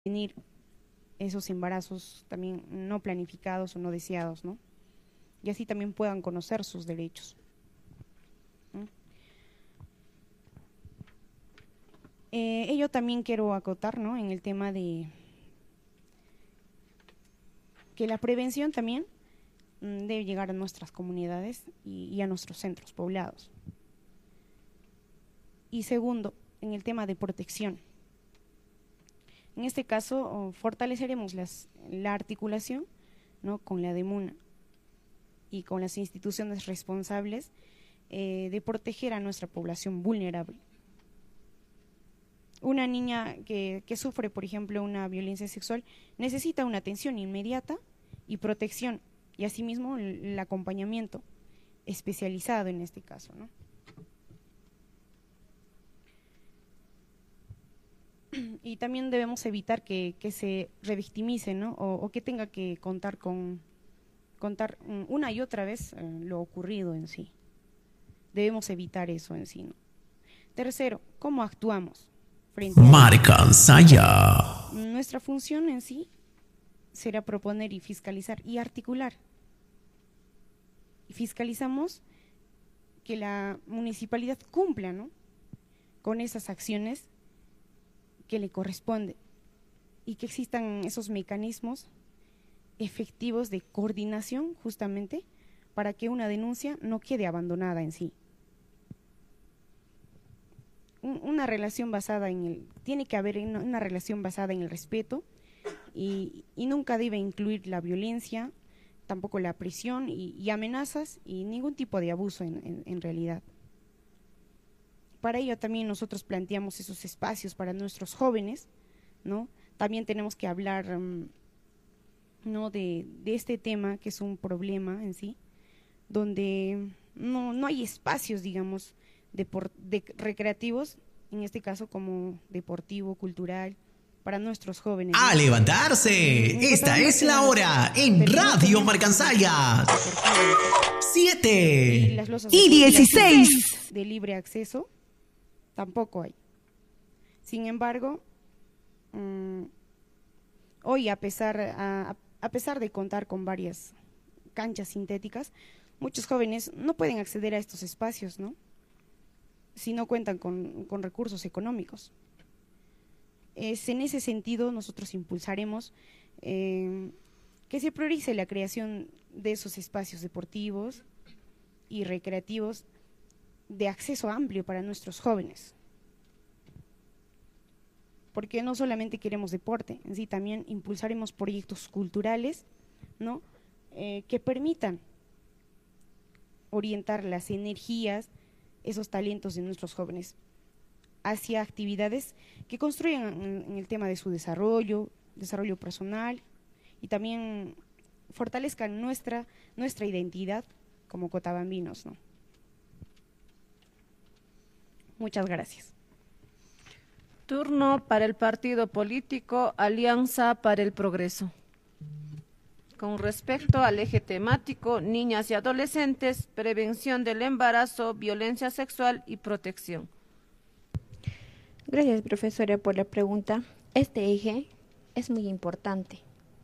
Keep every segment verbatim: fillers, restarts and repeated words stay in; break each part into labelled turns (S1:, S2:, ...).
S1: prevenir esos embarazos también no planificados o no deseados, ¿no? Y así también puedan conocer sus derechos. ¿Mm? Eh, ello también quiero acotar, ¿no?, en el tema de que la prevención también mm, debe llegar a nuestras comunidades y, y a nuestros centros poblados. Y segundo, en el tema de protección. En este caso, oh, fortaleceremos las, la articulación, ¿no?, con la DEMUNA y con las instituciones responsables eh, de proteger a nuestra población vulnerable. Una niña que, que sufre, por ejemplo, una violencia sexual necesita una atención inmediata y protección, y asimismo el, el acompañamiento especializado en este caso, ¿no? Y también debemos evitar que, que se revictimice, ¿no?, o, o que tenga que contar con contar una y otra vez eh, lo ocurrido en sí. Debemos evitar eso en sí, ¿no? Tercero, ¿cómo actuamos frente a
S2: Marcansaya?
S1: Nuestra función en sí será proponer y fiscalizar y articular. Y fiscalizamos que la municipalidad cumpla, ¿no?, con esas acciones que le corresponde y que existan esos mecanismos efectivos de coordinación justamente para que una denuncia no quede abandonada en sí. Una relación basada en el, tiene que haber una relación basada en el respeto y, y nunca debe incluir la violencia, tampoco la prisión y, y amenazas y ningún tipo de abuso en, en, en realidad. Para ello también nosotros planteamos esos espacios para nuestros jóvenes, ¿no? También tenemos que hablar um, ¿no?, de, de este tema que es un problema en sí, donde no, no hay espacios, digamos, de, de recreativos, en este caso como deportivo, cultural, para nuestros jóvenes, ¿no?
S2: ¡A levantarse! Esta es la hora en Radio Marcansaya. Siete y dieciséis.
S1: De libre acceso tampoco hay. Sin embargo, mmm, hoy a pesar, a, a pesar de contar con varias canchas sintéticas, muchos jóvenes no pueden acceder a estos espacios, ¿no?, si no cuentan con, con recursos económicos. Es en ese sentido nosotros impulsaremos eh, que se priorice la creación de esos espacios deportivos y recreativos de acceso amplio para nuestros jóvenes, porque no solamente queremos deporte, en sí también impulsaremos proyectos culturales, ¿no?, eh, que permitan orientar las energías, esos talentos de nuestros jóvenes hacia actividades que construyan en, en el tema de su desarrollo, desarrollo personal y también fortalezcan nuestra, nuestra identidad como cotabambinos, ¿no? Muchas gracias.
S3: Turno para el partido político Alianza para el Progreso. Con respecto al eje temático, niñas y adolescentes, prevención del embarazo, violencia sexual y protección.
S4: Gracias, profesora, por la pregunta. Este eje es muy importante.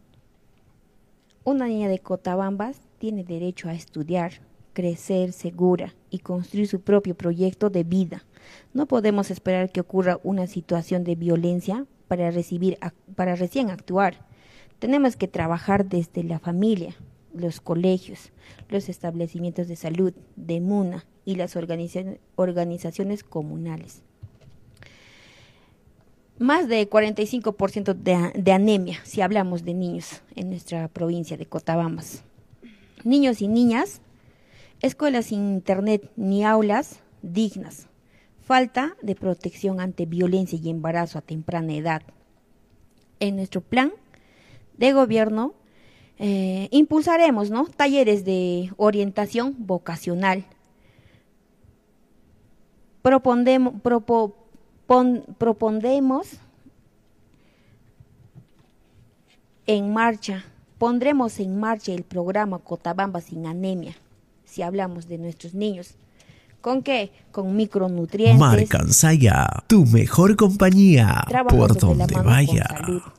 S4: Una niña de Cotabambas tiene derecho a estudiar, crecer segura y construir su propio proyecto de vida. No podemos esperar que ocurra una situación de violencia para recibir, para recién actuar. Tenemos que trabajar desde la familia, los colegios, los establecimientos de salud, DEMUNA y las organizaciones, organizaciones comunales. Más de cuarenta y cinco por ciento de, de anemia, si hablamos de niños en nuestra provincia de Cotabambas. Niños y niñas, escuelas sin internet ni aulas dignas, falta de protección ante violencia y embarazo a temprana edad. En nuestro plan de gobierno eh, impulsaremos, ¿no?, talleres de orientación vocacional. Propondemos, propo, pon, propondemos en marcha, pondremos en marcha el programa Cotabambas sin anemia, si hablamos de nuestros niños. ¿Con qué? Con micronutrientes.
S2: Marcansaya, tu mejor compañía por donde vaya.